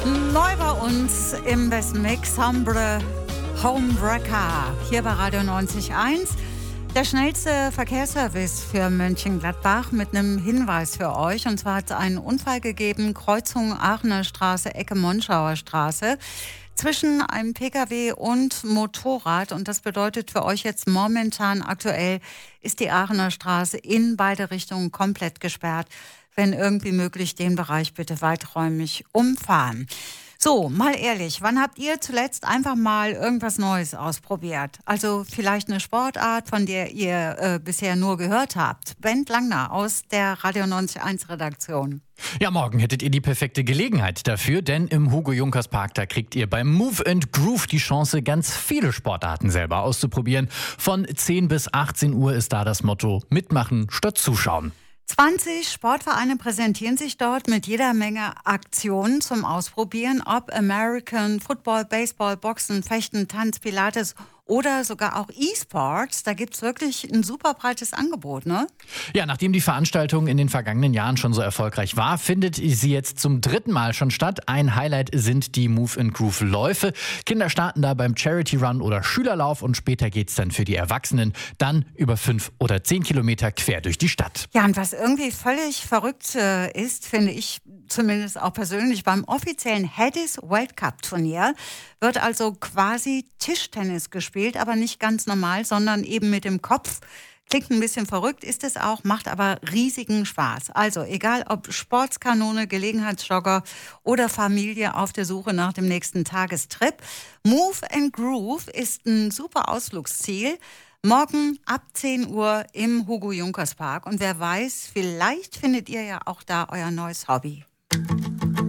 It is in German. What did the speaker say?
Neu bei uns im besten Mix, Hombre Homewrecker, hier bei Radio 90.1. Der schnellste Verkehrsservice für Mönchengladbach mit einem Hinweis für euch. Und zwar hat es einen Unfall gegeben, Kreuzung Aachener Straße, Ecke Monschauer Straße, zwischen einem Pkw und Motorrad. Und das bedeutet für euch jetzt momentan aktuell ist die Aachener Straße in beide Richtungen komplett gesperrt. Wenn irgendwie möglich, den Bereich bitte weiträumig umfahren. So, mal ehrlich, wann habt ihr zuletzt einfach mal irgendwas Neues ausprobiert? Also vielleicht eine Sportart, von der ihr bisher nur gehört habt. Bent Langner aus der Radio 90.1 Redaktion. Ja, morgen hättet ihr die perfekte Gelegenheit dafür, denn im Hugo-Junkers-Park, da kriegt ihr beim Move and Groove die Chance, ganz viele Sportarten selber auszuprobieren. Von 10 bis 18 Uhr ist da das Motto: Mitmachen statt zuschauen. 20 Sportvereine präsentieren sich dort mit jeder Menge Aktionen zum Ausprobieren, ob American Football, Baseball, Boxen, Fechten, Tanz, Pilates oder sogar auch E-Sports. Da gibt es wirklich ein super breites Angebot, ne? Ja, nachdem die Veranstaltung in den vergangenen Jahren schon so erfolgreich war, findet sie jetzt zum 3. Mal schon statt. Ein Highlight sind die Move and Groove Läufe. Kinder starten da beim Charity Run oder Schülerlauf und später geht's dann für die Erwachsenen dann über 5 oder 10 Kilometer quer durch die Stadt. Ja, und was irgendwie völlig verrückt ist, finde ich zumindest auch persönlich, beim offiziellen Headies World Cup Turnier wird also quasi Tischtennis gespielt, aber nicht ganz normal, sondern eben mit dem Kopf. Klingt ein bisschen verrückt, ist es auch, macht aber riesigen Spaß. Also egal ob Sportskanone, Gelegenheitsjogger oder Familie auf der Suche nach dem nächsten Tagestrip, Move and Groove ist ein super Ausflugsziel. Morgen ab 10 Uhr im Hugo-Junkers-Park. Und wer weiß, vielleicht findet ihr ja auch da euer neues Hobby.